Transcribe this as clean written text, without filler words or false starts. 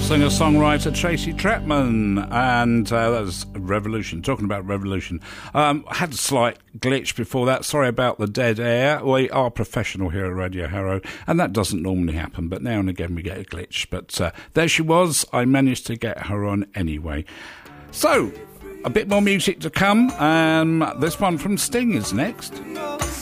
Singer-songwriter Tracy Chapman, and that was Revolution. Talking about Revolution, I had a slight glitch before that. Sorry about the dead air. We are professional here at Radio Harrow, and that doesn't normally happen, but now and again we get a glitch. But there she was. I managed to get her on anyway. So, a bit more music to come. This one from Sting is next.